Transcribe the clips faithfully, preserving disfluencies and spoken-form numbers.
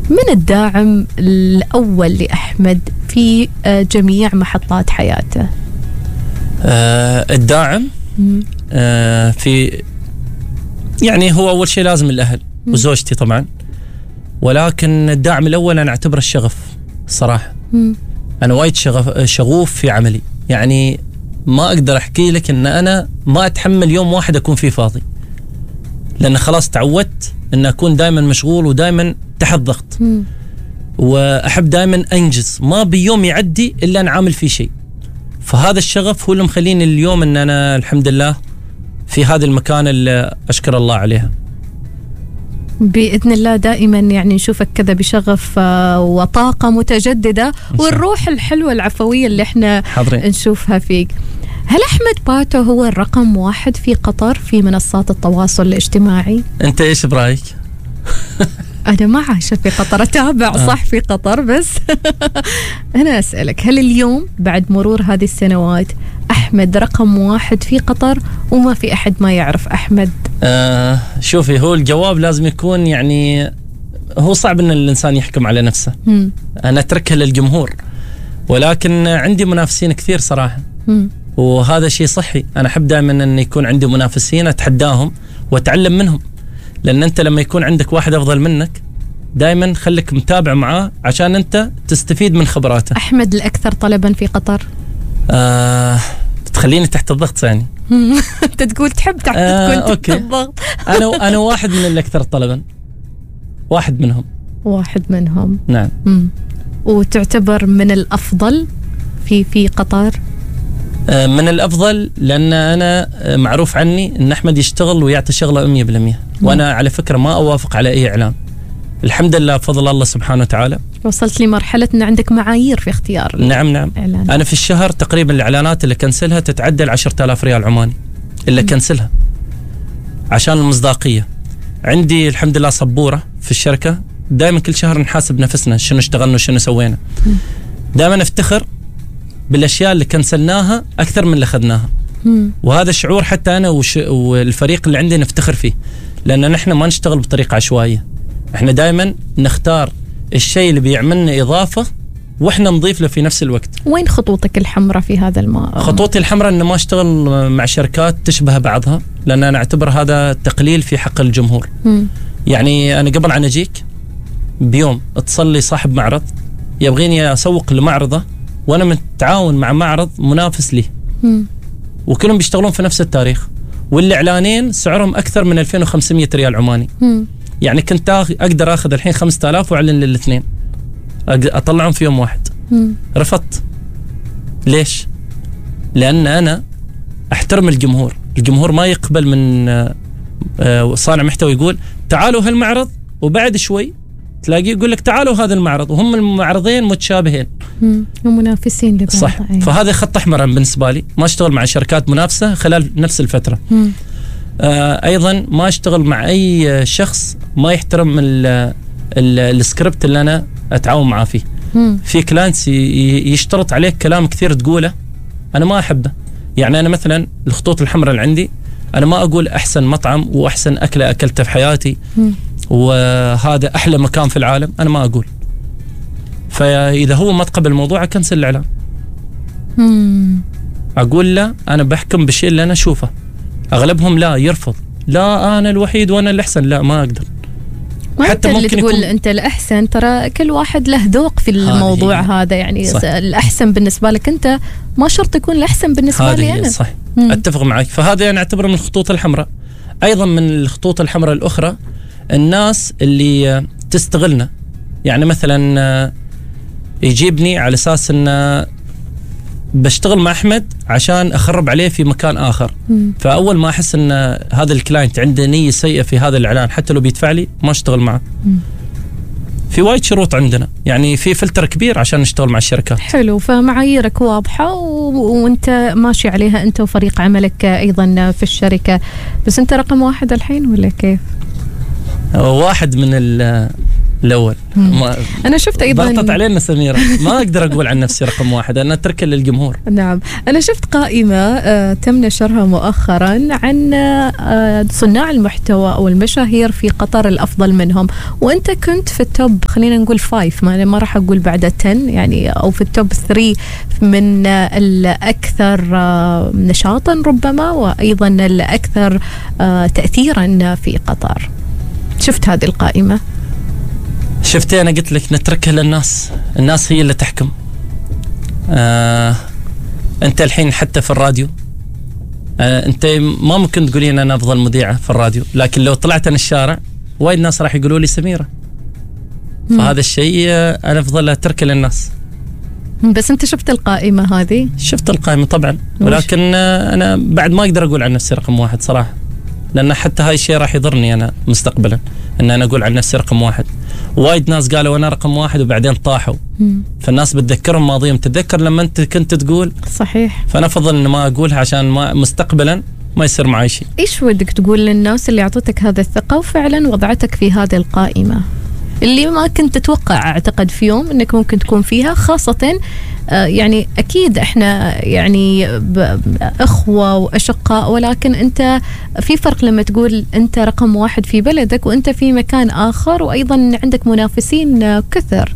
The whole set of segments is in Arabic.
من الداعم الأول لأحمد في جميع محطات حياته؟ آه الداعم آه في يعني هو أول شيء لازم الأهل م. وزوجتي طبعا، ولكن الداعم الأول أنا أعتبر الشغف صراحة. م. أنا وايد شغف شغوف في عملي، يعني ما أقدر أحكي لك أن أنا ما أتحمل يوم واحد أكون فيه فاضي، لأن خلاص تعودت أن أكون دائما مشغول ودائما تحت ضغط. م. وأحب دائما أنجز، ما بيوم يعدي إلا أنا عامل فيه شيء. فهذا الشغف هو اللي مخليني اليوم أن أنا الحمد لله في هذا المكان اللي أشكر الله عليها. بإذن الله دائما يعني نشوفك كذا بشغف وطاقة متجددة والروح الحلوة العفوية اللي احنا حضرين. نشوفها فيك. هل أحمد باتو هو الرقم واحد في قطر في منصات التواصل الاجتماعي؟ أنت إيش برأيك؟ أنا ما عايشة في قطر، أتابع آه. صح في قطر، بس أنا أسألك هل اليوم بعد مرور هذه السنوات أحمد رقم واحد في قطر وما في أحد ما يعرف أحمد؟ آه شوفي، هو الجواب لازم يكون يعني هو صعب أن الإنسان يحكم على نفسه. م. أنا أتركها للجمهور، ولكن عندي منافسين كثير صراحة. م. وهذا شيء صحي. أنا أحب دائما أن يكون عندي منافسين أتحداهم وأتعلم منهم، لأن أنت لما يكون عندك واحد أفضل منك دائما خليك متابع معاه عشان أنت تستفيد من خبراته. أحمد الأكثر طلبا في قطر؟ آه تخليني تحت الضغط يعني. أنت تقول تحب تحت آه تكون تحت الضغط. أنا أنا واحد من الأكثر طلبا، واحد منهم. واحد منهم. نعم. مم. وتعتبر من الأفضل في في قطر؟ آه من الأفضل، لأن أنا معروف عني أن أحمد يشتغل ويعطي شغله مية بالمية، وأنا على فكرة ما أوافق على أي إعلان. الحمد لله بفضل الله سبحانه وتعالى وصلت لمرحلة أن عندك معايير في اختيار. نعم نعم إعلان. أنا في الشهر تقريبا الإعلانات اللي كنسلها تتعدى عشرة آلاف ريال عماني اللي كنسلها عشان المصداقية. عندي الحمد لله صبورة في الشركة، دائما كل شهر نحاسب نفسنا شنو اشتغلنا وشنو سوينا. دائما افتخر بالأشياء اللي كنسلناها أكثر من اللي أخذناها. وهذا الشعور حتى أنا وش والفريق اللي عندي نفتخر فيه، لأن نحن ما نشتغل بطريقة عشوائية. احنا دائما نختار الشيء اللي بيعملنا إضافة واحنا نضيف له في نفس الوقت. وين خطوطك الحمراء في هذا الماء؟ خطوطي الحمراء أن ما اشتغل مع شركات تشبه بعضها، لأن أنا أعتبر هذا تقليل في حق الجمهور. م. يعني أنا قبل عن أجيك بيوم اتصل لي صاحب معرض يبغيني أسوق لمعرضه، وأنا متعاون مع معرض منافس لي. م. وكلهم بيشتغلون في نفس التاريخ، والإعلانين سعرهم أكثر من ألفين وخمسمية ريال عماني. م. يعني كنت أقدر أخذ الحين خمسة آلاف وأعلن للاثنين أطلعهم في يوم واحد. م. رفضت. ليش؟ لأن أنا أحترم الجمهور. الجمهور ما يقبل من صانع محتوى يقول تعالوا هالمعرض وبعد شوي تلاقيه يقول لك تعالوا هذا المعرض، وهم المعرضين متشابهين ومنافسين لبعض. صح. أيه. فهذا خط أحمر بالنسبة لي، ما اشتغل مع شركات منافسة خلال نفس الفترة. آه أيضا ما اشتغل مع أي شخص ما يحترم ال ال السكريبت اللي أنا أتعاون معاه فيه. مم. في كلاينتس يشترط عليك كلام كثير تقوله أنا ما أحبه. يعني أنا مثلا الخطوط الحمراء اللي عندي، أنا ما أقول أحسن مطعم وأحسن أكلة أكلته في حياتي مم. وهذا أحلى مكان في العالم، أنا ما أقول. فإذا هو ما تقبل الموضوع أكنسل الإعلان. أقول له أنا بحكم بالشيء اللي أنا أشوفه. أغلبهم لا يرفض، لا أنا الوحيد وأنا الأحسن، لا ما أقدر. حتى اللي تقول يكون... أنت الأحسن، ترى كل واحد له ذوق في الموضوع هذا, هذا يعني صح. الأحسن بالنسبة لك أنت ما شرط يكون الأحسن بالنسبة لي أنا. صح. مم. أتفق معك. فهذا أنا أعتبره من الخطوط الحمراء. أيضا من الخطوط الحمراء الأخرى الناس اللي تستغلنا، يعني مثلا يجيبني على أساس أن بشتغل مع أحمد عشان أخرب عليه في مكان آخر. مم. فأول ما أحس أن هذا الكلاينت عنده نية سيئة في هذا الإعلان حتى لو بيدفع لي ما أشتغل معه. مم. في وايد شروط عندنا، يعني في فلتر كبير عشان نشتغل مع الشركات. حلو. فمعاييرك واضحة و... وانت ماشي عليها انت وفريق عملك ايضا في الشركة، بس انت رقم واحد الحين ولا كيف؟ واحد من الأول أنا شفت أيضا ضغطت علينا سميرة، ما أقدر أقول عن نفسي رقم واحد، أنا أتركها للجمهور. نعم، أنا شفت قائمة آه تم نشرها مؤخرا عن آه صناع المحتوى أو المشاهير في قطر الأفضل منهم، وأنت كنت في التوب، خلينا نقول فايف، ما ما راح أقول بعد عشرة يعني، أو في التوب ثري من آه الأكثر آه نشاطا ربما، وأيضا الأكثر آه تأثيرا في قطر. شفت هذه القائمة؟ شفتي، أنا قلت لك نتركها للناس، الناس هي اللي تحكم. آه، أنت الحين حتى في الراديو، آه، أنت ما ممكن تقولين أنا أفضل مذيعة في الراديو، لكن لو طلعت أنا الشارع وايد ناس راح يقولوا لي سميرة. فهذا الشيء آه، أنا أفضل أتركه للناس. بس أنت شفت القائمة هذه؟ شفت القائمة طبعا، ولكن آه، أنا بعد ما أقدر أقول عن نفسي رقم واحد صراحة، لأن حتى هاي الشيء راح يضرني أنا مستقبلا، أن أنا أقول عن نفسي رقم واحد. وايد ناس قالوا أنا رقم واحد وبعدين طاحوا، مم. فالناس بتذكرهم ماضيهم، تتذكر لما أنت كنت تقول. صحيح. فأنا أفضل أن ما أقولها عشان ما مستقبلا ما يصير معي شيء. إيش ودك تقول للناس اللي أعطتك هذا الثقة وفعلا وضعتك في هذه القائمة اللي ما كنت تتوقع أعتقد في يوم أنك ممكن تكون فيها، خاصة يعني أكيد إحنا يعني أخوة وأشقاء، ولكن أنت في فرق لما تقول أنت رقم واحد في بلدك وأنت في مكان آخر وأيضا عندك منافسين كثر.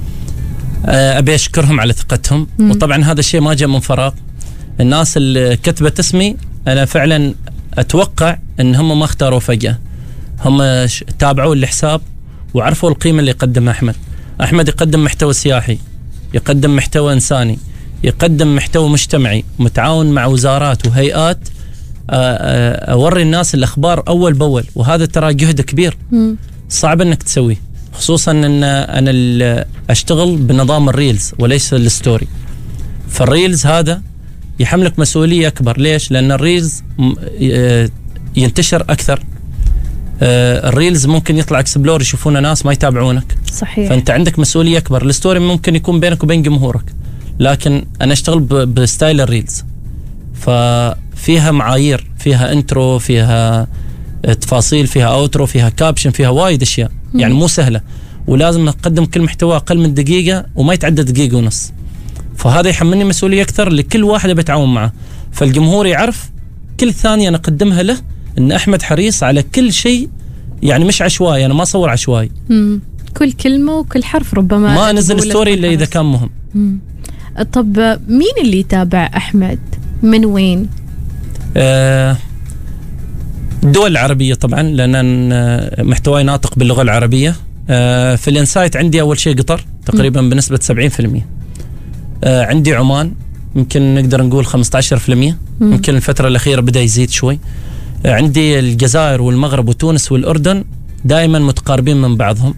أبي أشكرهم على ثقتهم، م. وطبعا هذا الشيء ما جاء من فراغ. الناس اللي كتبت اسمي أنا فعلا أتوقع أن هم ما اختاروا فجأة، هم تابعوا الحساب وعرفوا القيمة اللي يقدمها أحمد. أحمد يقدم محتوى سياحي، يقدم محتوى إنساني، يقدم محتوى مجتمعي، متعاون مع وزارات وهيئات، أوري الناس الأخبار أول بأول، وهذا ترى جهد كبير صعب أنك تسويه، خصوصا أن أنا أشتغل بنظام الريلز وليس الستوري. فالريلز هذا يحملك مسؤولية أكبر. ليش؟ لأن الريلز ينتشر أكثر، الريلز ممكن يطلع اكسبلور يشوفونه ناس ما يتابعونك. صحيح. فأنت عندك مسؤولية أكبر. الستوري ممكن يكون بينك وبين جمهورك، لكن أنا أشتغل بستايل الريلز، ففيها معايير، فيها انترو، فيها تفاصيل، فيها اوترو، فيها كابشن، فيها وايد أشياء، يعني مو سهلة، ولازم نقدم كل محتوى أقل من دقيقة وما يتعدى دقيقة ونص. فهذا يحملني مسؤولية أكثر لكل واحد بتعاون معه، فالجمهور يعرف كل ثانية أنا أقدمها له إن أحمد حريص على كل شيء، يعني مش عشوائي، أنا ما أصور عشوائي. مم. كل كلمة وكل حرف ربما ما أنزل ستوري إلا إذا كان مهم. مم. طب مين اللي يتابع أحمد؟ من وين؟ آه الدول العربية طبعا، لأن محتواي ناطق باللغة العربية. آه في الانسايت عندي أول شيء قطر تقريبا مم. بنسبة سبعين بالمئة. آه عندي عمان يمكن نقدر نقول خمسة عشر بالمئة، يمكن الفترة الأخيرة بدأ يزيد شوي. عندي الجزائر والمغرب وتونس والأردن دائما متقاربين من بعضهم،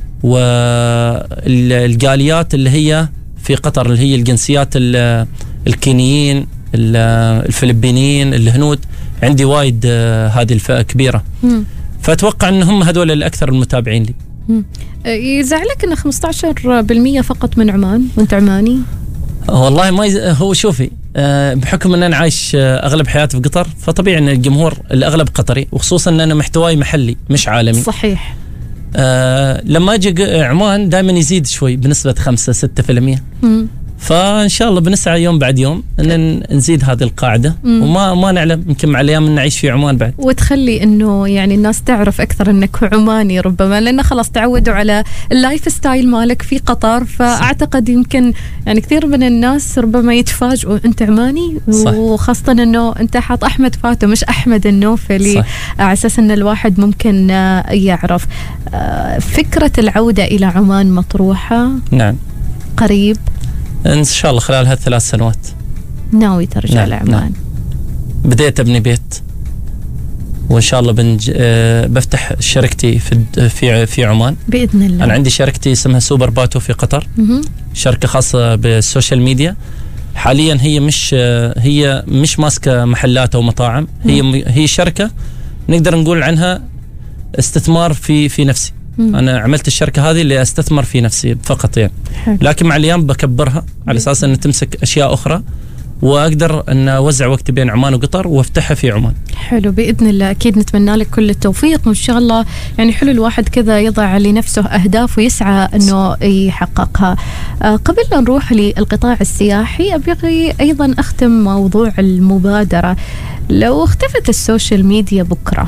والجاليات اللي هي في قطر اللي هي الجنسيات الكينيين، الفلبينيين، الهنود، عندي وايد هذه الفئة كبيرة. مم. فأتوقع أن هم هذول الأكثر المتابعين لي. يزعلك أن خمسة عشر بالمئة فقط من عمان وأنت عماني؟ والله ما يز... هو شوفي، أه بحكم أن أنا عايش أغلب حياتي في قطر، فطبيعي أن الجمهور الأغلب قطري، وخصوصا أن أنا محتواي محلي مش عالمي. صحيح. أه لما أجي عمان دائما يزيد شوي بنسبة خمسة ستة بالمئة، فإن شاء الله بنسعى يوم بعد يوم أن نزيد هذه القاعدة. مم. وما ما نعلم، يمكن مع الأيام أن نعيش في عمان بعد، وتخلي إنه يعني الناس تعرف أكثر إنك عماني ربما، لأنه خلاص تعودوا على اللايف ستايل مالك في قطر. فأعتقد يمكن يعني كثير من الناس ربما يتفاجئوا أنت عماني، صح. وخاصة إنه أنت حاط أحمد فاتو مش أحمد النوفلي، على أساس إن الواحد ممكن يعرف. فكرة العودة إلى عمان مطروحة؟ نعم. قريب إن شاء الله خلال هالثلاث سنوات ناوي ترجع نعم لعمان؟ نعم. بديت أبني بيت، وإن شاء الله بنج... أه بفتح شركتي في في في عمان بإذن الله. أنا عندي شركتي اسمها سوبر باتو في قطر، م- شركة خاصة بالسوشيال ميديا. حاليا هي مش هي مش ماسكة محلات أو مطاعم، هي م- هي شركة نقدر نقول عنها استثمار في في نفسي. مم. أنا عملت الشركة هذه اللي أستثمر في نفسي فقط يعني، حلو. لكن مع الأيام بكبرها على أساس أن تمسك أشياء أخرى وأقدر أن أوزع وقتي بين عمان وقطر وافتحها في عمان. حلو، بإذن الله أكيد نتمنى لك كل التوفيق وإن شاء الله. يعني حلو الواحد كذا يضع لنفسه أهداف ويسعى أنه يحققها. آه قبل لا نروح للقطاع السياحي أبغي أيضا أختم موضوع المبادرة. لو اختفت السوشيال ميديا بكرة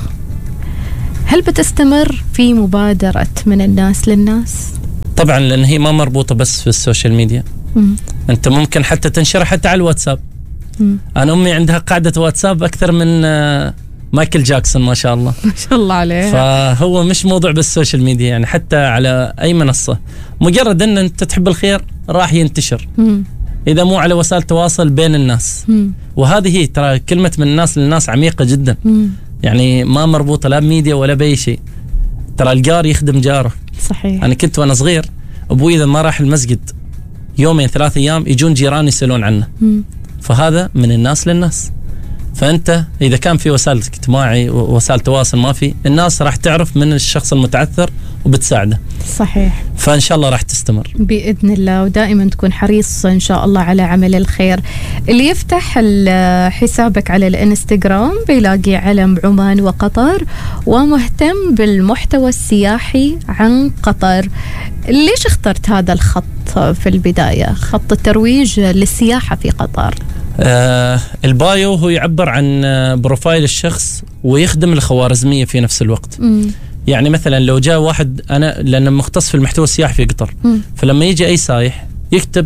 هل بتستمر في مبادرة من الناس للناس؟ طبعا، لأن هي ما مربوطة بس في السوشيال ميديا. مم. أنت ممكن حتى تنشرها حتى على الواتساب. مم. أنا أمي عندها قاعدة واتساب أكثر من مايكل جاكسون ما شاء الله. ما شاء الله عليه. فهو مش موضوع بالسوشيال ميديا، يعني حتى على أي منصة مجرد أن أنت تحب الخير راح ينتشر. مم. إذا مو على وسائل تواصل بين الناس. مم. وهذه هي ترى كلمة من الناس للناس عميقة جدا. مم. يعني ما مربوطة لا بميديا ولا بأي شيء. ترى الجار يخدم جاره. صحيح. أنا كنت وأنا صغير أبوي إذا ما راح المسجد يومين ثلاث أيام يجون جيران يسألون عنه. مم. فهذا من الناس للناس. فأنت إذا كان في وسائل اجتماعي ووسائل تواصل ما في، الناس راح تعرف من الشخص المتعثر وبتساعده. صحيح. فإن شاء الله راح تستمر بإذن الله، ودائما تكون حريص إن شاء الله على عمل الخير. اللي يفتح حسابك على الانستغرام بيلاقي علم عمان وقطر ومهتم بالمحتوى السياحي عن قطر. ليش اخترت هذا الخط في البداية، خط الترويج للسياحة في قطر؟ آه البايو هو يعبر عن بروفايل الشخص ويخدم الخوارزمية في نفس الوقت. م. يعني مثلا لو جاء واحد، أنا لأن مختص في المحتوى السياحي في قطر، م. فلما يجي أي سايح يكتب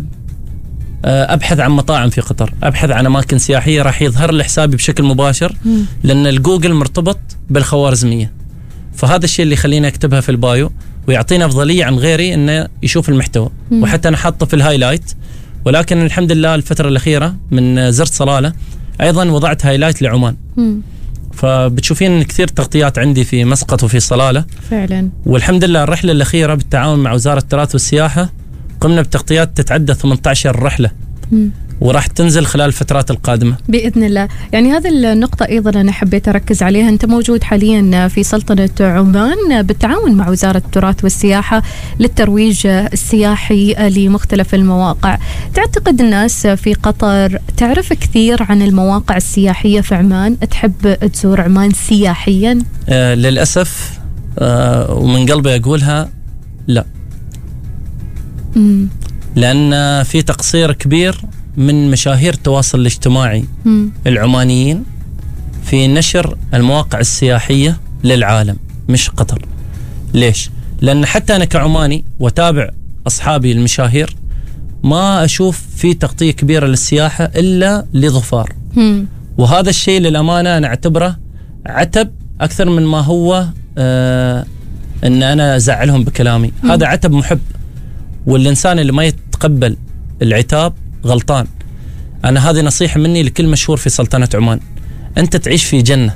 آه أبحث عن مطاعم في قطر، أبحث عن أماكن سياحية، راح يظهر لي حسابي بشكل مباشر. م. لأن الجوجل مرتبط بالخوارزمية. فهذا الشيء اللي يخليني أكتبها في البايو ويعطينا أفضلية عن غيري إنه يشوف المحتوى. م. وحتى أنا حاطه في الهايلايت. ولكن الحمد لله الفترة الأخيرة من زرت صلالة أيضا وضعت هايلايت لعمان. مم. فبتشوفين كثير تغطيات عندي في مسقط وفي صلالة فعلا. والحمد لله الرحلة الأخيرة بالتعاون مع وزارة التراث والسياحة قمنا بتغطيات تتعدى ثمانية عشر رحلة. مم. وراح تنزل خلال الفترات القادمة بإذن الله. يعني هذه النقطة أيضا أنا حبيت أركز عليها. أنت موجود حاليا في سلطنة عمان بالتعاون مع وزارة التراث والسياحة للترويج السياحي لمختلف المواقع. تعتقد الناس في قطر تعرف كثير عن المواقع السياحية في عمان؟ تحب تزور عمان سياحيا؟ آه للأسف آه ومن قلبي أقولها لا. مم. لأن في تقصير كبير من مشاهير التواصل الاجتماعي مم. العمانيين في نشر المواقع السياحية للعالم مش قطر. ليش؟ لأن حتى أنا كعماني وتابع أصحابي المشاهير ما أشوف في تغطية كبيرة للسياحة إلا لظفار. مم. وهذا الشيء للأمانة أنا أعتبره عتب أكثر من ما هو آه أن أنا أزعلهم بكلامي. مم. هذا عتب محب، والإنسان اللي ما يتقبل العتاب غلطان. أنا هذه نصيحة مني لكل مشهور في سلطنة عمان. أنت تعيش في جنة،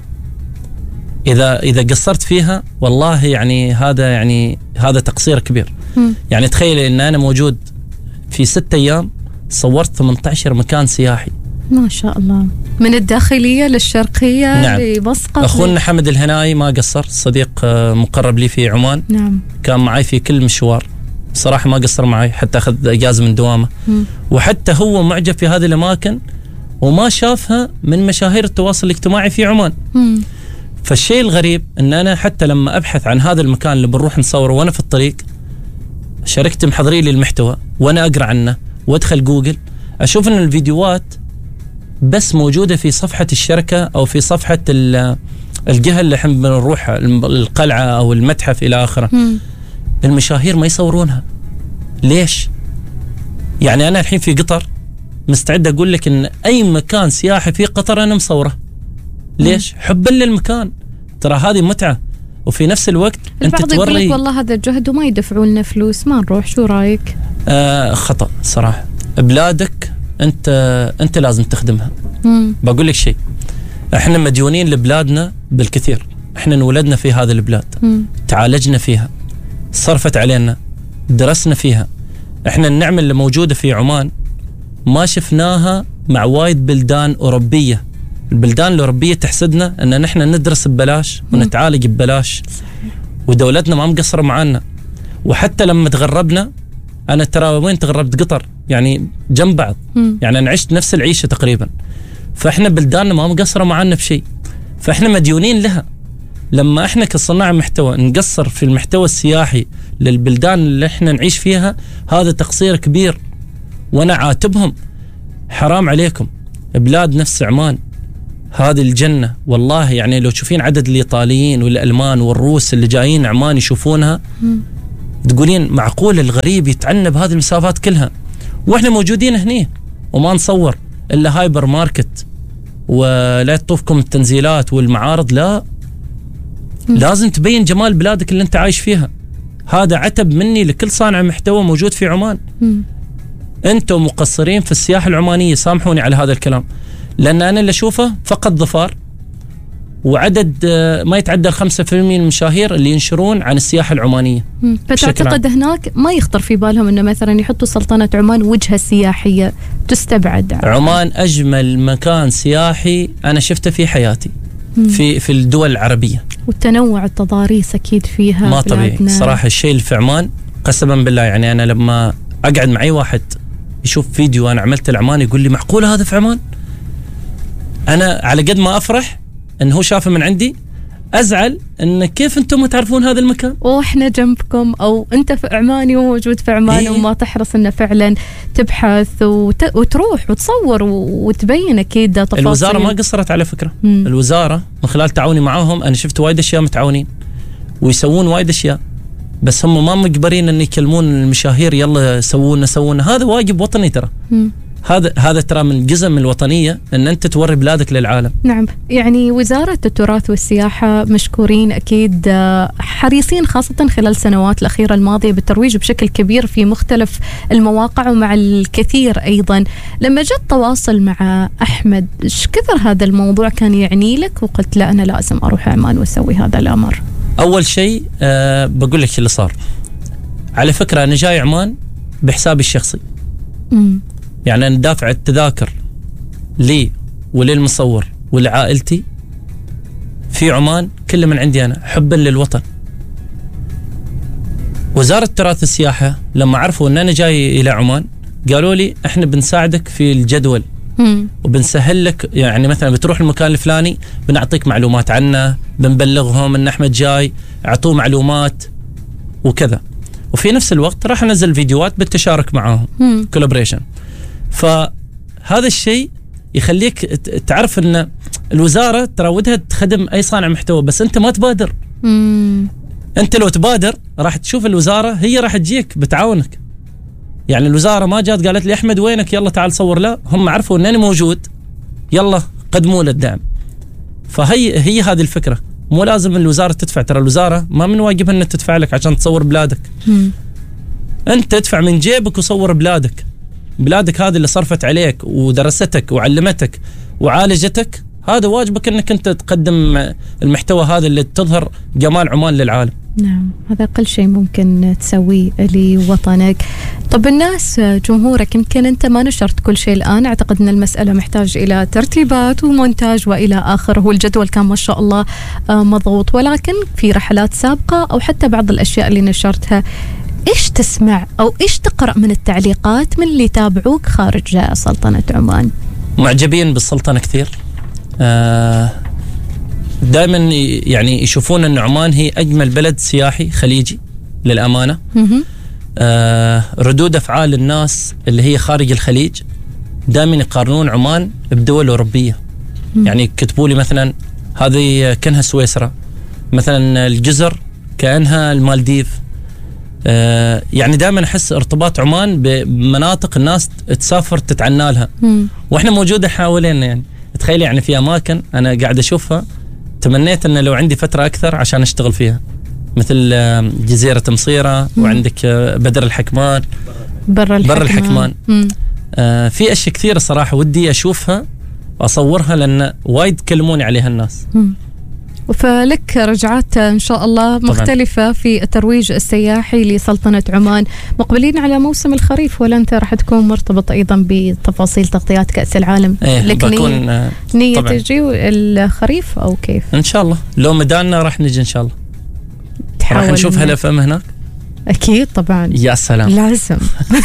إذا إذا قصرت فيها والله يعني هذا يعني هذا تقصير كبير. م. يعني تخيل إن أنا موجود في ستة أيام صورت ثمانية عشر مكان سياحي. ما شاء الله، من الداخلية للشرقية. نعم. لمسقط. أخونا حمد الهناي ما قصر، صديق مقرب لي في عمان. نعم. كان معي في كل مشوار صراحة ما قصر معي، حتى أخذ إجازة من دوامه. م. وحتى هو معجب في هذه الأماكن وما شافها من مشاهير التواصل الاجتماعي في عمان. م. فالشيء الغريب أن أنا حتى لما أبحث عن هذا المكان اللي بنروح نصوره وأنا في الطريق شاركت محضرين لي المحتوى وأنا أقرأ عنه وأدخل جوجل أشوف أن الفيديوهات بس موجودة في صفحة الشركة أو في صفحة الجهة اللي احنا بنروحها، القلعة أو المتحف إلى آخره. م. المشاهير ما يصورونها. ليش؟ يعني أنا الحين في قطر مستعد أقول لك إن أي مكان سياحي في قطر أنا مصوره. ليش؟ حبا للمكان. ترى هذه متعة، وفي نفس الوقت أنت توري. البعض يقول لك والله هذا الجهد وما يدفعوا لنا فلوس ما نروح. شو رأيك؟ آه خطأ صراحة. بلادك أنت أنت لازم تخدمها. مم. بقول لك شيء، إحنا مديونين لبلادنا بالكثير. إحنا انولدنا في هذه البلاد. مم. تعالجنا فيها، صرفت علينا، درسنا فيها. احنا النعمة اللي موجودة في عمان ما شفناها مع وايد بلدان أوروبية. البلدان الأوروبية تحسدنا أن نحن ندرس ببلاش ونتعالج ببلاش. صحيح. ودولتنا ما مقصرة معانا. وحتى لما تغربنا أنا ترى وين تغربت قطر يعني جنب بعض. م. يعني أنا عشت نفس العيشة تقريبا. فإحنا بلداننا ما مقصرة معنا بشيء، فإحنا مديونين لها. لما إحنا كصناع محتوى نقصر في المحتوى السياحي للبلدان اللي إحنا نعيش فيها، هذا تقصير كبير، وأنا عاتبهم. حرام عليكم. بلاد نفس عمان هذه الجنة والله. يعني لو تشوفين عدد الإيطاليين والألمان والروس اللي جايين عمان يشوفونها، م. تقولين معقول الغريب يتعنى بهذه المسافات كلها، وإحنا موجودين هنا وما نصور إلا هايبر ماركت ولا تطوفكم التنزيلات والمعارض. لا، م. لازم تبين جمال بلادك اللي أنت عايش فيها. هذا عتب مني لكل صانع محتوى موجود في عمان. م. أنتم مقصرين في السياحة العمانية، سامحوني على هذا الكلام، لأن أنا اللي أشوفه فقط ظفار، وعدد ما يتعدى خمسة بالمئة من المشاهير اللي ينشرون عن السياحة العمانية. فتعتقد هناك ما يخطر في بالهم أنه مثلا يحطوا سلطنة عمان وجهة سياحية تستبعد؟ عمان أجمل مكان سياحي أنا شفته في حياتي في في الدول العربية، والتنوع التضاريس أكيد فيها ما طبيعي صراحة. الشيء اللي في عمان قسما بالله، يعني أنا لما أقعد معي واحد يشوف فيديو أنا عملت العمان يقول لي معقول هذا في عمان؟ أنا على قد ما أفرح إنه هو شافه من عندي، أزعل إن كيف أنتم ما تعرفون هذا المكان وإحنا جنبكم، أو أنت في عماني وموجود في عمان. إيه؟ وما تحرص إنه فعلا تبحث وت... وتروح وتصور وتبين أكيد تفاصيل. الوزارة ما قصرت على فكرة. مم. الوزارة من خلال تعاوني معاهم أنا شفت وايد أشياء متعاونين ويسوون وايد أشياء، بس هم ما مجبرين إن يكلمون المشاهير يلا سوونا سوونا. هذا واجب وطني ترى. مم. هذا هذا ترى من جزء من الوطنية ان انت توري بلادك للعالم. نعم، يعني وزارة التراث والسياحة مشكورين اكيد، حريصين خاصة خلال السنوات الأخيرة الماضية بالترويج بشكل كبير في مختلف المواقع ومع الكثير ايضا. لما جت تواصل مع احمد، ايش كثر هذا الموضوع كان يعني لك وقلت لا انا لازم اروح عمان واسوي هذا الامر؟ اول شيء أه بقول لك اللي صار. على فكرة انا جاي عمان بحسابي الشخصي. امم يعني أنا دافع التذاكر لي وللمصور ولعائلتي في عمان كله من عندي أنا، حبا للوطن. وزارة التراث والسياحة لما عرفوا أن أنا جاي إلى عمان قالوا لي إحنا بنساعدك في الجدول م. وبنسهل لك، يعني مثلا بتروح المكان الفلاني بنعطيك معلومات عنه، بنبلغهم أن أحمد جاي، أعطوه معلومات وكذا. وفي نفس الوقت راح ننزل فيديوهات بالتشارك معاهم، كولابريشن. فهذا الشيء يخليك تعرف ان الوزارة ترى ودها تخدم اي صانع محتوى، بس انت ما تبادر. مم. انت لو تبادر راح تشوف الوزارة هي راح تجيك بتعاونك. يعني الوزارة ما جات قالت لي احمد وينك يلا تعال صور، لا، هم عرفوا انني موجود يلا قدموا للدعم. فهي هي هذه الفكرة. مو لازم الوزارة تدفع، ترى الوزارة ما من واجبها ان تدفع لك عشان تصور بلادك. مم. انت تدفع من جيبك وصور بلادك. بلادك هذه اللي صرفت عليك ودرستك وعلمتك وعالجتك، هذا واجبك انك انت تقدم المحتوى هذا اللي تظهر جمال عمان للعالم. نعم، هذا أقل شيء ممكن تسويه لوطنك. طب الناس جمهورك، يمكن أنت ما نشرت كل شيء الآن، أعتقد أن المسألة محتاج إلى ترتيبات ومونتاج وإلى آخره، والجدول كان ما شاء الله مضغوط، ولكن في رحلات سابقة أو حتى بعض الأشياء اللي نشرتها، إيش تسمع أو إيش تقرأ من التعليقات من اللي يتابعوك خارج سلطنة عمان؟ معجبين بالسلطنة كثير. آه دائما يعني يشوفون أن عمان هي أجمل بلد سياحي خليجي للأمانة. آه ردود أفعال الناس اللي هي خارج الخليج دائما يقارنون عمان بدول أوروبية. مم. يعني كتبوا لي مثلا هذه كأنها سويسرا، مثلا الجزر كأنها المالديف. آه يعني دائما أحس ارتباط عمان بمناطق الناس تسافر تتعنى لها. مم. وإحنا موجودة حوالينا. يعني تخيل يعني في أماكن أنا قاعد أشوفها تمنيت أن لو عندي فترة أكثر عشان أشتغل فيها، مثل جزيرة مصيرة، وعندك بدر الحكمان، بر الحكمان, بر الحكمان. آه في أشياء كثيرة صراحة ودي أشوفها وأصورها لأن وايد كلموني عليها الناس. مم. فلك رجعات إن شاء الله مختلفة طبعا في الترويج السياحي لسلطنة عمان. مقبلين على موسم الخريف، ولا أنت راح تكون مرتبط أيضا بتفاصيل تغطيات كأس العالم؟ إيه لك بكون نية, نية تجي الخريف أو كيف؟ إن شاء الله لو مدانا راح نجي إن شاء الله. راح نشوف هلا فم هناك أكيد طبعا. يا سلام. لازم.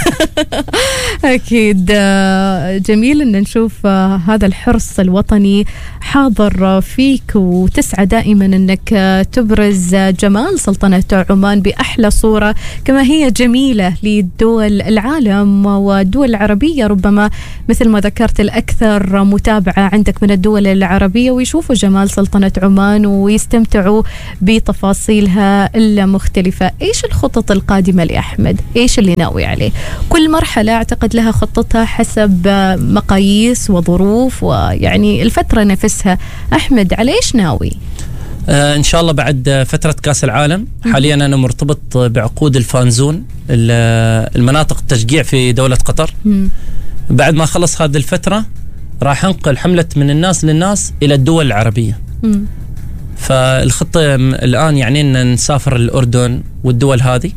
أكيد. جميل أن نشوف هذا الحرص الوطني حاضر فيك، وتسعى دائما أنك تبرز جمال سلطنة عمان بأحلى صورة كما هي جميلة لدول العالم والدول العربية. ربما مثل ما ذكرت الأكثر متابعة عندك من الدول العربية ويشوفوا جمال سلطنة عمان ويستمتعوا بتفاصيلها المختلفة. إيش الخطط القادمة لأحمد؟ إيش اللي ناوي عليه؟ كل مرحلة أعتقد لها خطتها حسب مقاييس وظروف ويعني الفترة نفسها. أحمد على إيش ناوي؟ آه إن شاء الله بعد فترة كأس العالم. حاليا أنا مرتبط بعقود الفانزون المناطق التشجيع في دولة قطر. م. بعد ما خلص هذه الفترة راح أنقل حملة من الناس للناس إلى الدول العربية. م. فالخطة الآن يعني أن نسافر الأردن والدول هذه،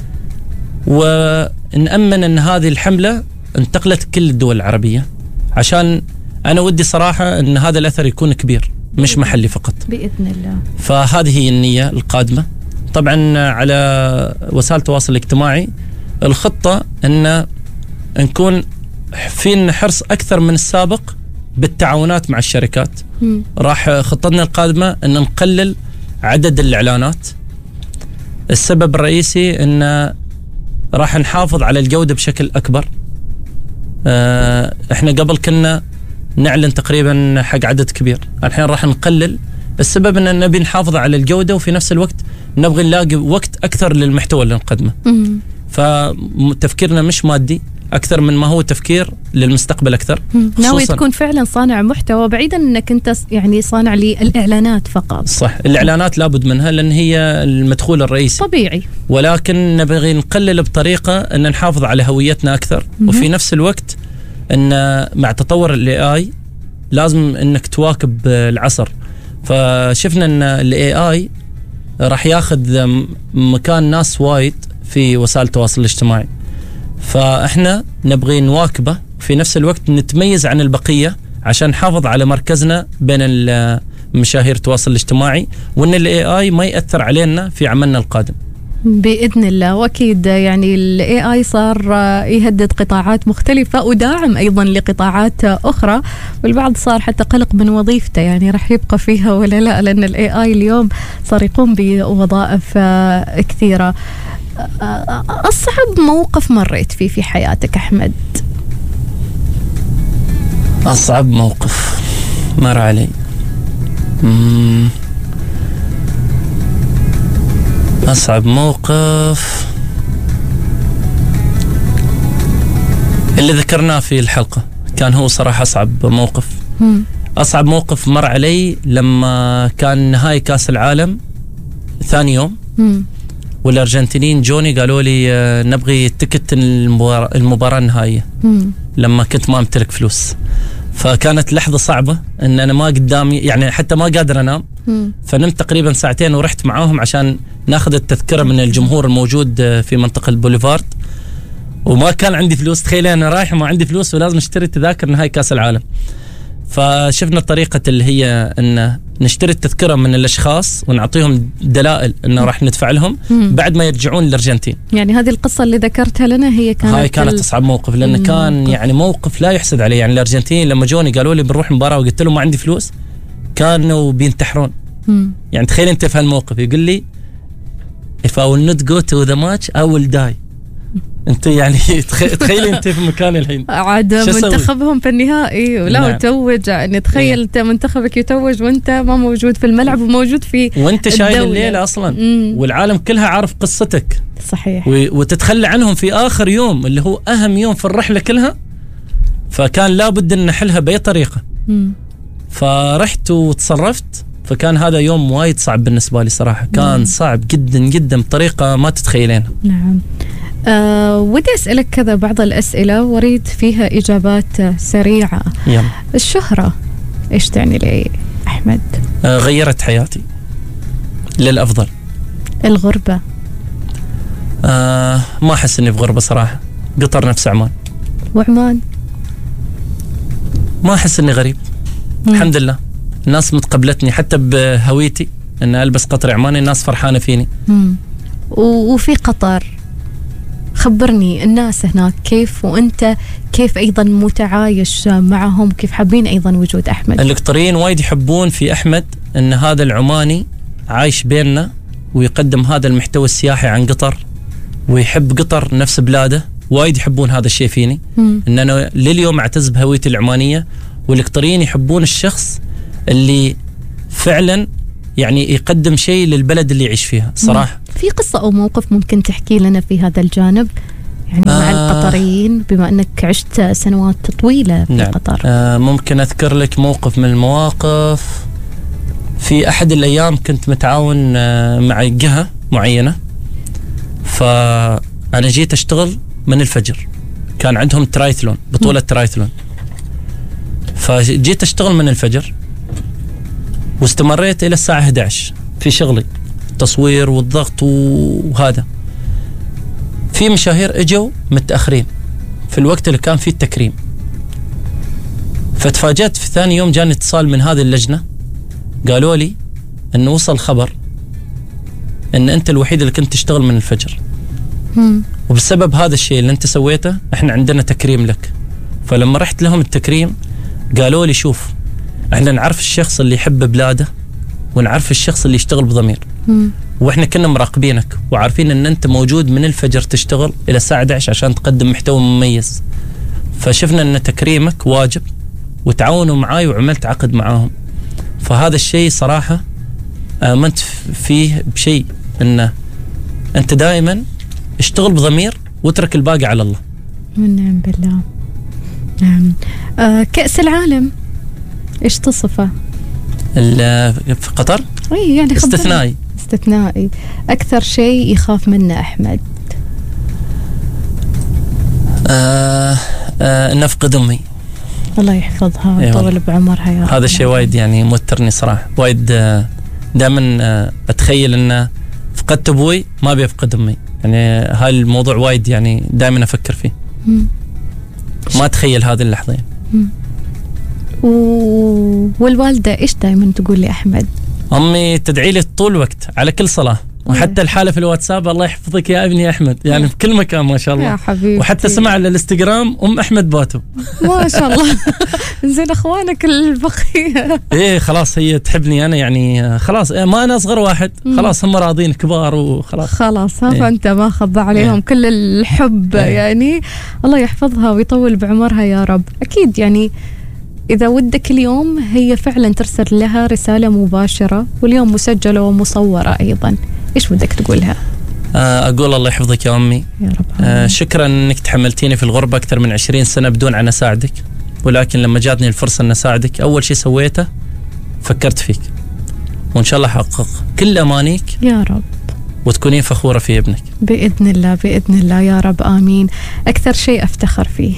ونأمن أن هذه الحملة انتقلت كل الدول العربية، عشان أنا ودي صراحة أن هذا الأثر يكون كبير مش محلي فقط بإذن الله. فهذه هي النية القادمة. طبعا على وسائل التواصل الاجتماعي الخطة أن نكون فينا حرص أكثر من السابق بالتعاونات مع الشركات. م. راح خطتنا القادمة أن نقلل عدد الإعلانات. السبب الرئيسي أن راح نحافظ على الجودة بشكل أكبر. اه احنا قبل كنا نعلن تقريبا حق عدد كبير، الحين راح نقلل. السبب أن نبي نحافظ على الجودة وفي نفس الوقت نبغي نلاقي وقت أكثر للمحتوى اللي نقدمه. م. فتفكيرنا مش مادي أكثر من ما هو تفكير للمستقبل أكثر. ناوي تكون فعلا صانع محتوى بعيدا أنك أنت يعني صانع للإعلانات فقط. صح، الإعلانات لابد منها لأن هي المدخول الرئيسي طبيعي، ولكن نبغي نقلل بطريقة أن نحافظ على هويتنا أكثر. م- وفي نفس الوقت أن مع تطور ال إيه آي لازم أنك تواكب العصر. فشفنا أن ال إيه آي راح ياخذ مكان ناس وايد في وسائل التواصل الاجتماعي، فإحنا نبغي نواكبه في نفس الوقت نتميز عن البقية عشان نحافظ على مركزنا بين المشاهير التواصل الاجتماعي، وأن ال إيه آي ما يأثر علينا في عملنا القادم بإذن الله. وأكيد يعني ال إيه آي صار يهدد قطاعات مختلفة وداعم أيضا لقطاعات أخرى، والبعض صار حتى قلق من وظيفته، يعني راح يبقى فيها ولا لا، لأن ال إيه آي اليوم صار يقوم بوظائف كثيرة. أصعب موقف مريت فيه في حياتك أحمد؟ أصعب موقف مر علي مم. أصعب موقف اللي ذكرناه في الحلقة كان هو صراحة أصعب موقف. مم. أصعب موقف مر علي لما كان نهائي كأس العالم ثاني يوم. مم. والأرجنتينيين جوني قالوا لي نبغي تكت المباراة النهائية لما كنت ما أمتلك فلوس. فكانت لحظة صعبة أن أنا ما قدامي، يعني حتى ما قادر أنام. مم. فنمت تقريبا ساعتين ورحت معاهم عشان ناخذ التذكرة من الجمهور الموجود في منطقة البوليفارد، وما كان عندي فلوس. تخيل أنا رايح ما عندي فلوس ولازم اشتري تذاكر نهائي كأس العالم. فشفنا الطريقة اللي هي أن نشتري التذكرة من الأشخاص ونعطيهم دلائل أنه راح ندفع لهم مم. بعد ما يرجعون الأرجنتين. يعني هذه القصة اللي ذكرتها لنا هي كانت هاي كانت أصعب موقف، لأن كان موقف. يعني موقف لا يحسد عليه. يعني الأرجنتين لما جوني قالوا لي بنروح مباراة وقلت لهم ما عندي فلوس كانوا بينتحرون. مم. يعني تخيل أنت في هالموقف يقول لي if I will not go to the match I will die. انت يعني تخيل انت في مكان الحين عاد منتخبهم في النهائي ولا نعم. توج، يعني تخيل انت منتخبك يتوج وانت ما موجود في الملعب وموجود في وانت شايل الليلة اصلا. مم. والعالم كلها عارف قصتك. صحيح. وتتخلى عنهم في اخر يوم اللي هو اهم يوم في الرحلة كلها، فكان لابد ان نحلها باي طريقة. مم. فرحت وتصرفت. فكان هذا يوم وايد صعب بالنسبة لي صراحة. كان مم. صعب جدا جدا بطريقة ما تتخيلينها. نعم. أه ودي أسألك كذا بعض الأسئلة واريد فيها إجابات سريعة. يلا. الشهرة إيش تعني لي أحمد؟ أه غيرت حياتي للأفضل. الغربة؟ أه ما أحس إني في غربة صراحة. قطر نفس عمان. وعمان؟ ما أحس إني غريب. مم. الحمد لله الناس متقبلتني حتى بهويتي، إن ألبس قطر عماني الناس فرحانة فيني. مم. وفي قطر خبرني الناس هناك كيف، وأنت كيف أيضا متعايش معهم، كيف حابين أيضا وجود أحمد؟ القطريين وايد يحبون في أحمد أن هذا العماني عايش بيننا ويقدم هذا المحتوى السياحي عن قطر، ويحب قطر نفس بلاده. وايد يحبون هذا الشيء فيني، م. ان انا لليوم اعتز بهويتي العمانيه. والقطريين يحبون الشخص اللي فعلا يعني يقدم شيء للبلد اللي يعيش فيها صراحه. م. في قصه او موقف ممكن تحكي لنا في هذا الجانب يعني آه مع القطريين، بما انك عشت سنوات طويله في نعم. قطر؟ آه ممكن اذكر لك موقف من المواقف. في احد الايام كنت متعاون آه مع جهه معينه، فانا جيت اشتغل من الفجر، كان عندهم ترايثلون، بطولة ترايثلون، فجيت اشتغل من الفجر واستمريت الى الساعة إحدى عشر في شغلي، تصوير والضغط وهذا. في مشاهير اجوا متأخرين في الوقت اللي كان فيه التكريم، فتفاجأت في ثاني يوم جاني اتصال من هذه اللجنة، قالوا لي انه وصل خبر ان انت الوحيد اللي كنت تشتغل من الفجر، مم. وبسبب هذا الشيء اللي انت سويته احنا عندنا تكريم لك. فلما رحت لهم التكريم قالوا لي شوف، احنا نعرف الشخص اللي يحب بلاده ونعرف الشخص اللي يشتغل بضمير، مم. واحنا كنا مراقبينك وعارفين ان انت موجود من الفجر تشتغل الى الساعة إحدى عشر عشان تقدم محتوى مميز، فشفنا ان تكريمك واجب وتعاونوا معاي وعملت عقد معاهم. فهذا الشيء صراحة آمنت فيه بشيء، انه انت دائما اشتغل بضمير واترك الباقي على الله. نعم بالله. نعم. آه كأس العالم ايش تصفه؟ في قطر؟ اي يعني استثنائي. استثنائي. اكثر شيء يخاف منه احمد؟ آه آه نفقد امي. الله يحفظها ويطول بعمرها يا رب. هذا الشيء وايد يعني موترني صراحه، وايد آه دائما آه اتخيل ان فقدت ابوي ما بيفقد امي، يعني هاي الموضوع وايد يعني دائما افكر فيه. مم. ما اتخيل هذه اللحظه. مم. و... والوالده ايش دائما تقول لي احمد؟ امي تدعي لي طول الوقت على كل صلاه، وحتى الحاله في الواتساب الله يحفظك يا ابني احمد، يعني في كل مكان ما شاء الله يا حبيبي. وحتى سمع على الانستغرام ام احمد باتو ما شاء الله. زين اخوانك البقيه؟ ايه خلاص هي تحبني انا، يعني خلاص ما انا اصغر واحد، خلاص هم راضين كبار وخلاص خلاص ها. إيه؟ فانت ما خضع عليهم إيه؟ كل الحب. إيه؟ يعني الله يحفظها ويطول بعمرها يا رب. اكيد يعني إذا ودك اليوم هي فعلا ترسل لها رسالة مباشرة، واليوم مسجلة ومصورة أيضا، إيش ودك تقولها؟ أقول الله يحفظك يا أمي يا رب. آه شكرا أنك تحملتيني في الغربة أكثر من عشرين سنة بدون أن أساعدك، ولكن لما جاتني الفرصة أن أساعدك أول شيء سويته فكرت فيك، وإن شاء الله حقق كل أمانيك يا رب، وتكونين فخورة في ابنك بإذن الله. بإذن الله يا رب آمين. أكثر شيء أفتخر فيه؟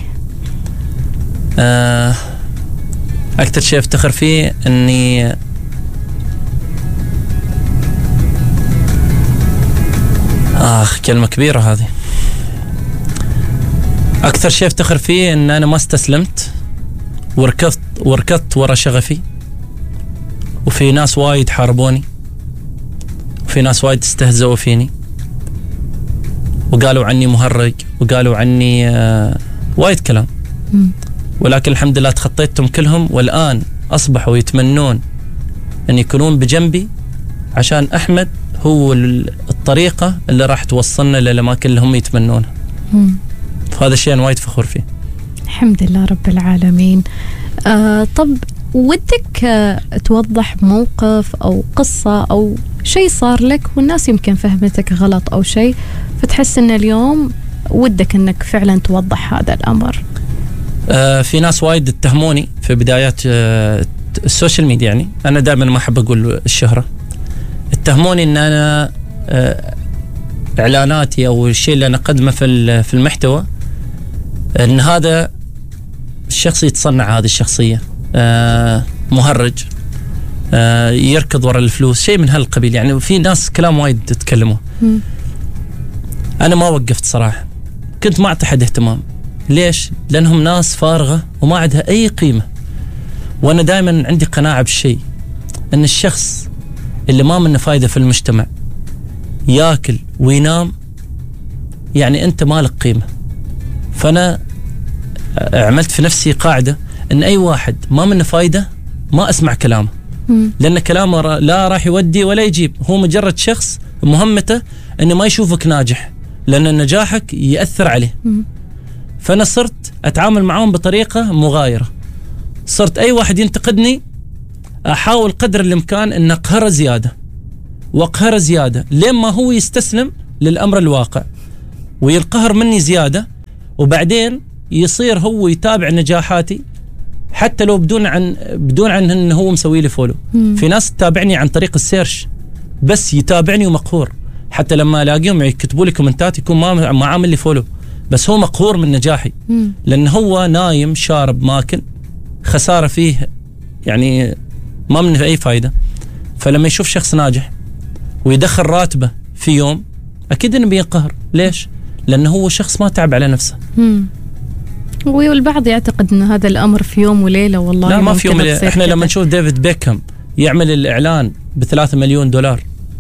آه أكثر شيء أفتخر فيه أني آخ كلمة كبيرة هذه. أكثر شيء أفتخر فيه أن أنا ما استسلمت وركضت وركضت ورا شغفي، وفي ناس وايد حاربوني، وفي ناس وايد استهزأوا فيني وقالوا عني مهرج وقالوا عني آه وايد كلام، ولكن الحمد لله تخطيتهم كلهم، والآن أصبحوا يتمنون أن يكونون بجنبي عشان أحمد هو الطريقة اللي راح توصلنا للأماكن اللي هم يتمنونها. فهذا الشيء أنا وايد فخور فيه. الحمد لله رب العالمين. آه طب ودك آه توضح موقف أو قصة أو شيء صار لك والناس يمكن فهمتك غلط أو شيء، فتحس أن اليوم ودك أنك فعلا توضح هذا الأمر؟ آه في ناس وايد اتهموني في بدايات آه السوشيال ميديا، يعني أنا دائما ما أحب أقول الشهرة، اتهموني أن أنا آه إعلاناتي أو الشيء اللي أنا أقدمه في في المحتوى أن هذا الشخص يتصنع هذه الشخصية، آه مهرج، آه يركض وراء الفلوس، شيء من هالقبيل. يعني في ناس كلام وايد تتكلموا. أنا ما وقفت صراحة، كنت ما أعطي حد اهتمام. ليش؟ لأنهم ناس فارغة وما عندها أي قيمة. وأنا دائما عندي قناعة بالشيء أن الشخص اللي ما منه فايدة في المجتمع ياكل وينام يعني أنت مالك قيمة. فأنا عملت في نفسي قاعدة أن أي واحد ما منه فايدة ما أسمع كلامه، لأن كلامه لا راح يودي ولا يجيب. هو مجرد شخص مهمته أنه ما يشوفك ناجح، لأن نجاحك يأثر عليه. فأنا صرت أتعامل معهم بطريقة مغايرة. صرت أي واحد ينتقدني أحاول قدر الإمكان أن أقهره زيادة وأقهره زيادة لين ما هو يستسلم للأمر الواقع وينقهر مني زيادة، وبعدين يصير هو يتابع نجاحاتي حتى لو بدون عن بدون عن أنه هو مسوي لي فولو. في ناس تتابعني عن طريق السيرش بس يتابعني ومقهور، حتى لما ألاقيهم يكتبوا لي كومنتات يكون ما ما عامل لي فولو، بس هو مقهور من نجاحي لأن هو نايم شارب ماكل، خسارة فيه يعني ما منه أي فايدة. فلما يشوف شخص ناجح ويدخل راتبه في يوم أكيد إنه بينقهر. ليش؟ لأنه هو شخص ما تعب على نفسه. مم. والبعض يعتقد أن هذا الأمر في يوم وليلة. والله لا، ما في يوم وليلة. إحنا لما نشوف ديفيد بيكهام يعمل الإعلان بثلاثة مليون دولار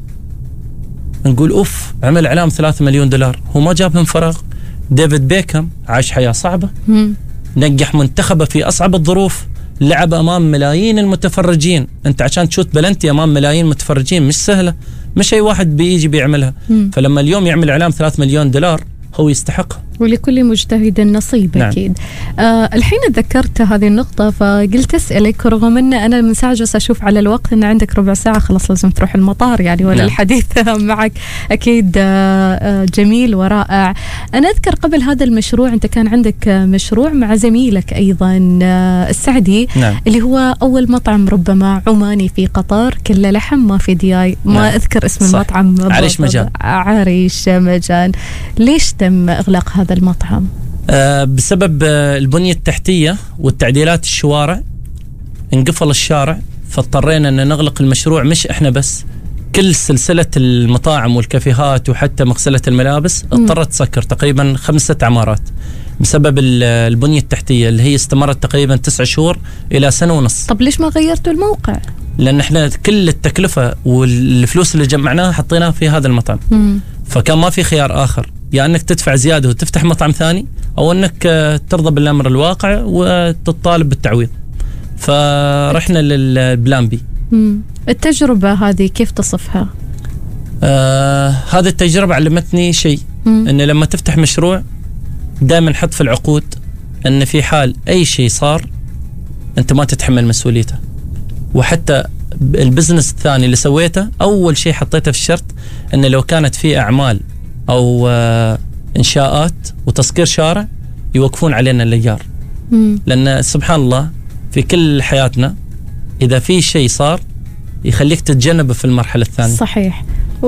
نقول أوف، عمل إعلان ثلاثة مليون دولار. هو ما جابهم فراغ. ديفيد بيكهام عاش حياة صعبة، مم. نجح منتخبه في أصعب الظروف، لعب أمام ملايين المتفرجين. أنت عشان تشوت بلنتي أمام ملايين متفرجين مش سهلة، مش أي واحد بيجي بيعملها. مم. فلما اليوم يعمل إعلان ثلاثة مليون دولار هو يستحقها. ولكل مجتهد نصيب. نعم. أكيد. آه الحين تذكرت هذه النقطة فقلت أسألك، رغم أن أنا من ساعة جالسة أشوف على الوقت أن عندك ربع ساعة خلاص لازم تروح المطار يعني، ولا نعم. الحديث معك أكيد آه جميل ورائع. أنا أذكر قبل هذا المشروع أنت كان عندك مشروع مع زميلك أيضا آه السعدي. نعم. اللي هو أول مطعم ربما عماني في قطر، كله لحم ما في دياي. ما نعم. أذكر اسم صح. المطعم. عريش مجان. عريش مجان. ليش تم إغلاق هذا المطعم؟ آه بسبب آه البنية التحتية والتعديلات الشوارع، انقفل الشارع فاضطرينا أن نغلق المشروع. مش إحنا بس، كل سلسلة المطاعم والكافيهات وحتى مغسلة الملابس اضطرت تسكر تقريبا خمسة عمارات بسبب البنية التحتية اللي هي استمرت تقريبا تسع شهور إلى سنة ونص. طب ليش ما غيرتوا الموقع؟ لأن إحنا كل التكلفة والفلوس اللي جمعناها حطيناها في هذا المطعم. مم. فكان ما في خيار آخر، يا يعني أنك تدفع زيادة وتفتح مطعم ثاني، أو أنك ترضى بالأمر الواقع وتطالب بالتعويض. فرحنا للبلان بي. مم. التجربة هذه كيف تصفها؟ آه هذه التجربة علمتني شيء، أن لما تفتح مشروع دائما حط في العقود أن في حال أي شيء صار أنت ما تتحمل مسؤوليته. وحتى البزنس الثاني اللي سويته أول شيء حطيته في الشرط أن لو كانت في أعمال أو آه إنشاءات وتسكير شارع يوقفون علينا الليار. لأن سبحان الله في كل حياتنا إذا في شيء صار يخليك تتجنبه في المرحلة الثانية. صحيح.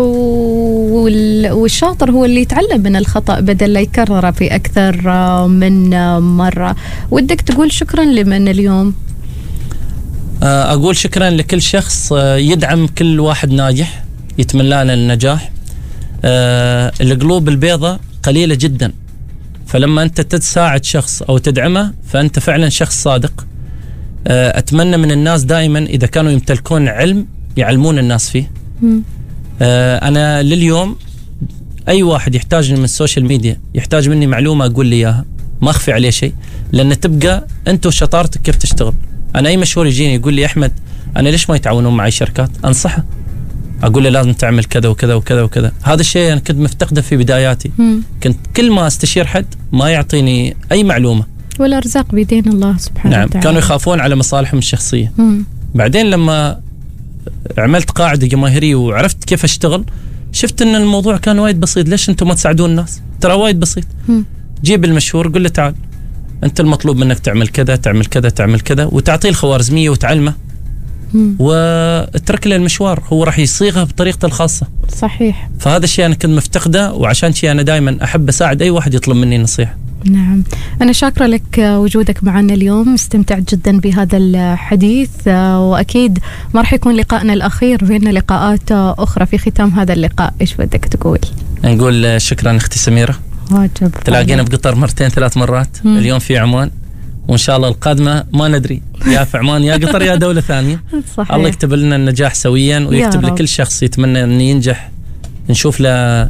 والشاطر هو اللي يتعلم من الخطأ بدل لا يكرره في أكثر من مرة. ودك تقول شكرا لمن اليوم؟ أقول شكرا لكل شخص يدعم كل واحد ناجح، يتمنى لنا النجاح. القلوب البيضاء قليلة جدا، فلما أنت تساعد شخص أو تدعمه فأنت فعلا شخص صادق. أتمنى من الناس دائما إذا كانوا يمتلكون علم يعلمون الناس فيه. م. أنا لليوم أي واحد يحتاجني من السوشيال ميديا يحتاج مني معلومة أقول لي إياها، ما أخفي عليه شيء، لأن تبقى أنت وشطارتك كيف تشتغل. أنا أي مشهور يجيني يقول لي أحمد أنا ليش ما يتعاونون معي شركات، أنصحه أقول له لازم تعمل كذا وكذا وكذا وكذا. هذا الشيء أنا كنت مفتقده في بداياتي. م. كنت كل ما استشير حد ما يعطيني أي معلومة، والأرزاق بيدين الله سبحانه نعم. وتعالى. كانوا يخافون على مصالحهم الشخصية. م. بعدين لما عملت قاعدة جماهيرية وعرفت كيف أشتغل شفت أن الموضوع كان وايد بسيط. ليش أنتم ما تساعدون الناس؟ ترى وايد بسيط. م. جيب المشهور قل له تعال أنت المطلوب منك تعمل كذا تعمل كذا تعمل كذا، وتعطيه الخوارزمية وتعلمه واترك له المشوار، هو راح يصيغها بطريقته الخاصة. صحيح. فهذا الشيء أنا كنت مفتقده، وعشان شيء أنا دائما أحب أساعد أي واحد يطلب مني نصيحة. نعم، أنا شاكرة لك وجودك معنا اليوم، استمتعت جدا بهذا الحديث، وأكيد ما راح يكون لقائنا الأخير، بيننا لقاءات أخرى. في ختام هذا اللقاء إيش بدك تقول؟ نقول شكرا أختي سميرة، واجب. تلاقينا بقطر مرتين ثلاث مرات. مم. اليوم في عمان، وإن شاء الله القادمة ما ندري يا في عمان يا قطر يا دولة ثانية. صحيح. الله يكتب لنا النجاح سويا، ويكتب لكل شخص يتمنى أن ينجح نشوف له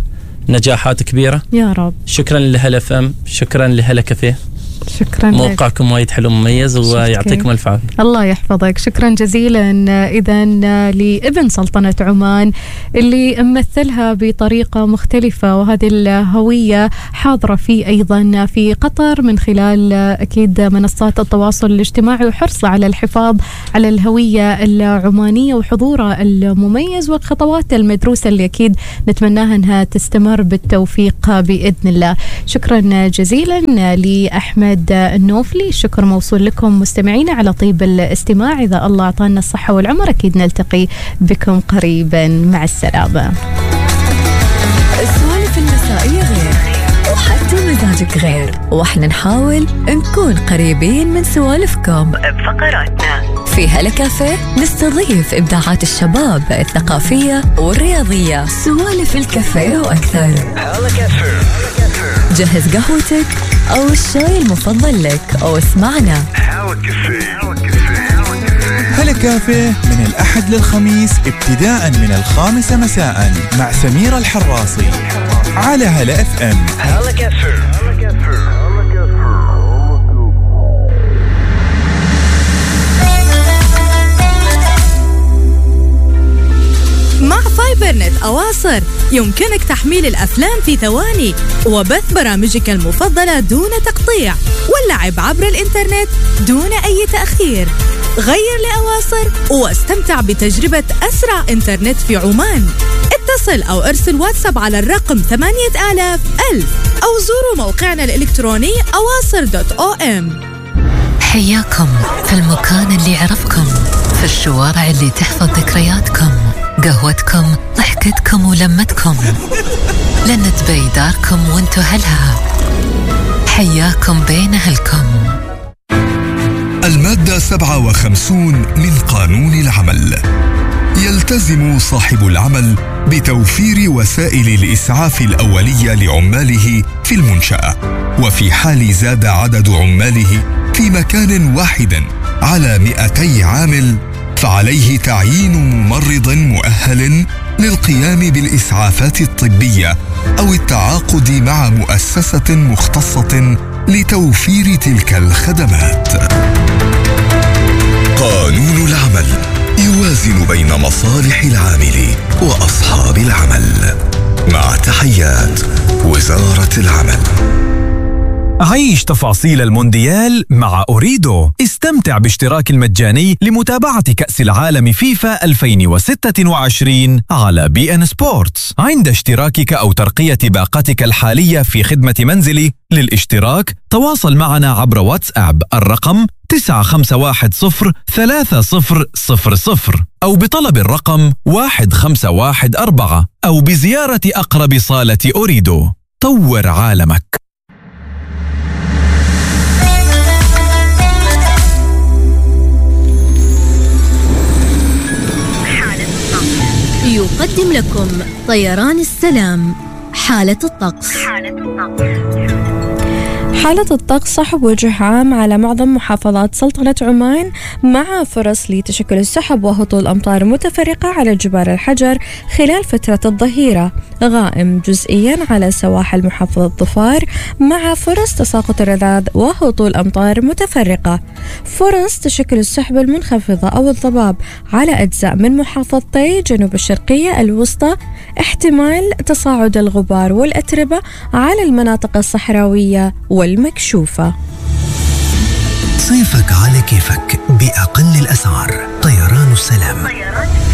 نجاحات كبيرة يا رب. شكرا لهلا فم، شكرا لهلا كافيه، شكرا موقعكم لك. وايد حلو مميز ويعطيكم الف عافيه. الله يحفظك. شكرا جزيلا اذا لابن سلطنة عمان اللي مثلها بطريقة مختلفة، وهذه الهوية حاضرة فيه ايضا في قطر من خلال اكيد منصات التواصل الاجتماعي، وحرصه على الحفاظ على الهوية العمانية وحضوره المميز والخطوات المدروسة اللي اكيد نتمناها انها تستمر بالتوفيق باذن الله. شكرا جزيلا لأحمد النوفلي، الشكر موصول لكم مستمعينا على طيب الاستماع. إذا الله أعطانا الصحة والعمر أكيد نلتقي بكم قريبا. مع السلامة. السوالف المسائية غير وحتى مزاجك غير، وإحنا نحاول نكون قريبين من سوالفكم بفقراتنا. في هلا كافيه نستضيف إبداعات الشباب الثقافية والرياضية. سوالف الكافيه وأكثر. جهز قهوتك أو الشاي المفضل لك أو اسمعنا هلا كافيه من الأحد للخميس ابتداء من الخامسة مساء مع سميرة الحراسي على هلا اف ام. هلا كافيه. مع فايبرنت أواصر يمكنك تحميل الأفلام في ثواني وبث برامجك المفضلة دون تقطيع واللعب عبر الإنترنت دون أي تأخير. غير لأواصر واستمتع بتجربة أسرع إنترنت في عمان. اتصل أو ارسل واتساب على الرقم ثمانية آلاف ألف أو زوروا موقعنا الإلكتروني أواصر دوت أو إم. حياكم في المكان اللي يعرفكم، في الشوارع اللي تحفظ ذكرياتكم، قهوتكم، ضحكتكم ولمتكم، لن تبي داركم وانتو أهلها. حياكم بين أهلكم. المادة سبعة وخمسون من قانون العمل يلتزم صاحب العمل بتوفير وسائل الإسعاف الأولية لعماله في المنشأة، وفي حال زاد عدد عماله في مكان واحد على مئتي عامل فعليه تعيين ممرض مؤهل للقيام بالإسعافات الطبية أو التعاقد مع مؤسسة مختصة لتوفير تلك الخدمات. قانون العمل يوازن بين مصالح العامل وأصحاب العمل. مع تحيات وزارة العمل. عيش تفاصيل المونديال مع أوريدو. استمتع باشتراك المجاني لمتابعة كأس العالم فيفا ألفين وستة وعشرين على بي إن سبورتس عند اشتراكك أو ترقية باقتك الحالية في خدمة منزلي. للاشتراك تواصل معنا عبر واتساب الرقم تسعة خمسة واحد صفر ثلاثة صفر صفر صفر أو بطلب الرقم واحد خمسة واحد أربعة أو بزيارة أقرب صالة أوريدو. طور عالمك. يقدم لكم طيران السلام حالة الطقس. حالة الطقس صحب وجه عام على معظم محافظات سلطنة عمان، مع فرص لتشكل السحب وهطول أمطار متفرقة على جبال الحجر خلال فترة الظهيرة، غائم جزئيا على سواحل محافظة ظفار، مع فرص تساقط الرذاذ وهطول أمطار متفرقة. فرص تشكل السحب المنخفضة أو الضباب على أجزاء من محافظتي جنوب الشرقية الوسطى، احتمال تصاعد الغبار والأتربة على المناطق الصحراوية والمكشوفة. صيفك على كيفك بأقل الأسعار. طيران السلام.